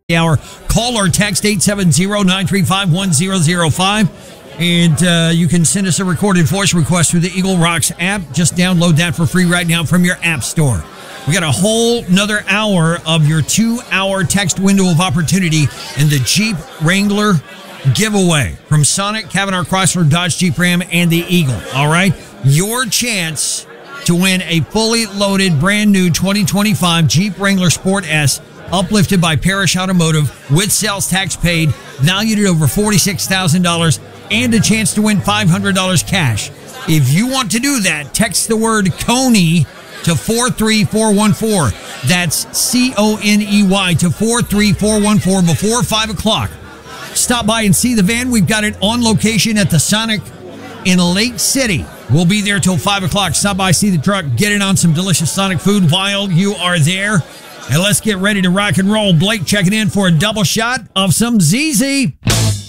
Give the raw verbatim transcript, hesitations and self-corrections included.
hour. Call or text eight seven zero, nine three five, one zero zero five. And uh, you can send us a recorded voice request through the Eagle Rocks app. Just download that for free right now from your app store. We got a whole another hour of your two-hour text window of opportunity in the Jeep Wrangler giveaway from Sonic, Kavanaugh, Chrysler, Dodge, Jeep Ram, and the Eagle. All right? Your chance to win a fully loaded, brand new twenty twenty-five Jeep Wrangler Sport S, uplifted by Parrish Automotive, with sales tax paid, valued at over forty-six thousand dollars, and a chance to win five hundred dollars cash. If you want to do that, text the word Coney to four three four one four. That's C O N E Y to four three four one four before five o'clock. Stop by and see the van. We've got it on location at the Sonic in Lake City. We'll be there till five o'clock. Stop by, see the truck, get in on some delicious Sonic food while you are there. And let's get ready to rock and roll. Blake checking in for a double shot of some Z Z.